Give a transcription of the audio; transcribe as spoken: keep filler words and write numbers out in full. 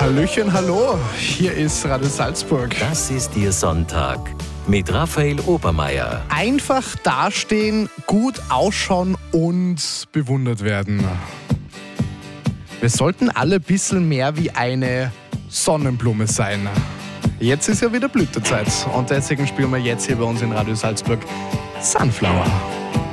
Hallöchen, hallo, hier ist Radio Salzburg. Das ist Ihr Sonntag mit Raphael Obermeier. Einfach dastehen, gut ausschauen und bewundert werden. Wir sollten alle ein bisschen mehr wie eine Sonnenblume sein. Jetzt ist ja wieder Blütezeit und deswegen spielen wir jetzt hier bei uns in Radio Salzburg Sunflower.